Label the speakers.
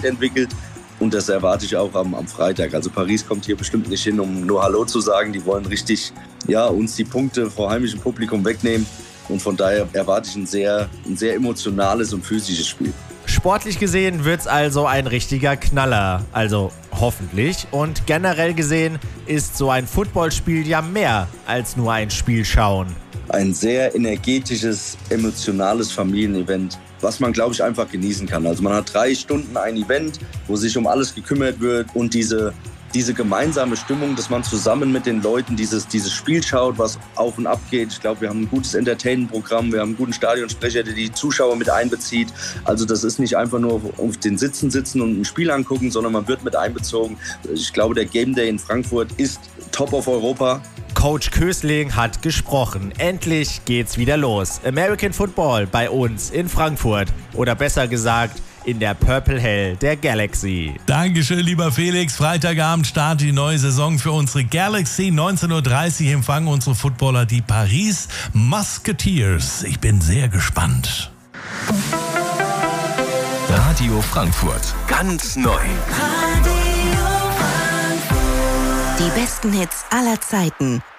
Speaker 1: entwickelt. Und das erwarte ich auch am Freitag. Also Paris kommt hier bestimmt nicht hin, um nur Hallo zu sagen. Die wollen richtig uns die Punkte vor heimischem Publikum wegnehmen. Und von daher erwarte ich ein sehr emotionales und physisches Spiel.
Speaker 2: Sportlich gesehen wird's also ein richtiger Knaller. Also hoffentlich. Und generell gesehen ist so ein Footballspiel ja mehr als nur ein Spiel schauen.
Speaker 1: Ein sehr energetisches, emotionales Familienevent, was man, glaube ich, einfach genießen kann. Also man hat 3 Stunden ein Event, wo sich um alles gekümmert wird und diese gemeinsame Stimmung, dass man zusammen mit den Leuten dieses Spiel schaut, was auf und ab geht. Ich glaube, wir haben ein gutes Entertainment-Programm, wir haben einen guten Stadionsprecher, der die Zuschauer mit einbezieht. Also das ist nicht einfach nur auf den Sitzen und ein Spiel angucken, sondern man wird mit einbezogen. Ich glaube, der Game Day in Frankfurt ist Top of Europa.
Speaker 2: Coach Kösling hat gesprochen. Endlich geht's wieder los. American Football bei uns in Frankfurt. Oder besser gesagt, in der Purple Hell der Galaxy.
Speaker 3: Dankeschön, lieber Felix. Freitagabend startet die neue Saison für unsere Galaxy. 19.30 Uhr empfangen unsere Footballer die Paris Musketeers. Ich bin sehr gespannt.
Speaker 4: Radio Frankfurt. Ganz neu.
Speaker 5: Die besten Hits aller Zeiten.